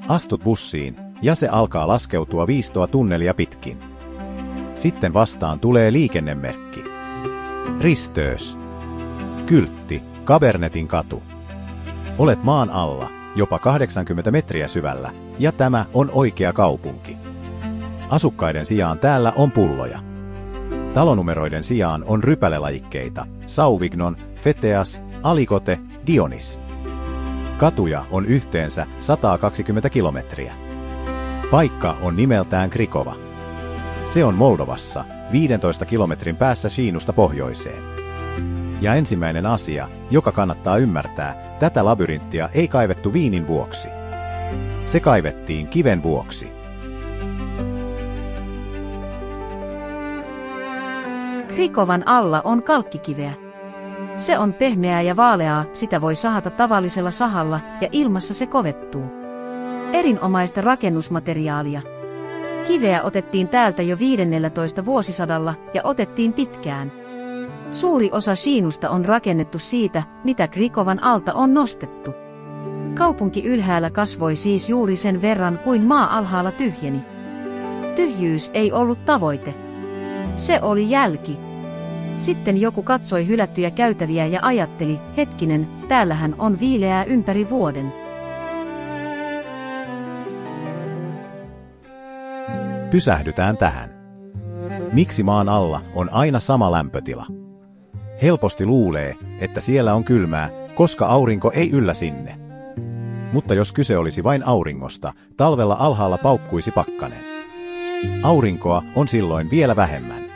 Astut bussiin, ja se alkaa laskeutua viistoa tunnelia pitkin. Sitten vastaan tulee liikennemerkki. Risteys. Kyltti, Kabernetin katu. Olet maan alla, jopa 80 metriä syvällä, ja tämä on oikea kaupunki. Asukkaiden sijaan täällä on pulloja. Talonumeroiden sijaan on rypälelajikkeita, Sauvignon, Feteas, Alikote, Dionis. Katuja on yhteensä 120 kilometriä. Paikka on nimeltään Krikova. Se on Moldovassa, 15 kilometrin päässä Shiinusta pohjoiseen. Ja ensimmäinen asia, joka kannattaa ymmärtää, tätä labyrinttiä ei kaivettu viinin vuoksi. Se kaivettiin kiven vuoksi. Krikovan alla on kalkkikiveä. Se on pehmeää ja vaaleaa, sitä voi sahata tavallisella sahalla ja ilmassa se kovettuu. Erinomaista rakennusmateriaalia. Kiveä otettiin täältä jo 15. vuosisadalla ja otettiin pitkään. Suuri osa Shiinusta on rakennettu siitä, mitä Krikovan alta on nostettu. Kaupunki ylhäällä kasvoi siis juuri sen verran kuin maa alhaalla tyhjeni. Tyhjyys ei ollut tavoite. Se oli jälki. Sitten joku katsoi hylättyjä käytäviä ja ajatteli, hetkinen, täällähän on viileää ympäri vuoden. Pysähdytään tähän. Miksi maan alla on aina sama lämpötila? Helposti luulee, että siellä on kylmää, koska aurinko ei yllä sinne. Mutta jos kyse olisi vain auringosta, talvella alhaalla paukkuisi pakkanen. Aurinkoa on silloin vielä vähemmän.